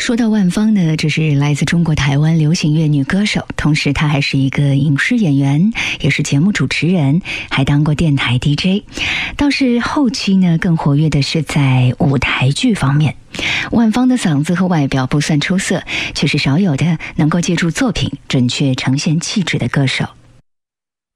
说到万芳呢，这是来自中国台湾流行乐女歌手，同时她还是一个影视演员，也是节目主持人，还当过电台 DJ。倒是后期呢，更活跃的是在舞台剧方面。万芳的嗓子和外表不算出色，却是少有的能够借助作品准确呈现气质的歌手。